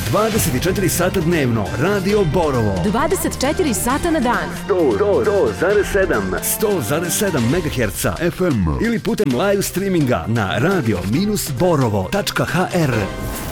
24 sata dnevno. Radio Borovo. 24 sata na dan. 100,7 MHz FM ili putem live streaminga na radio-borovo.hr.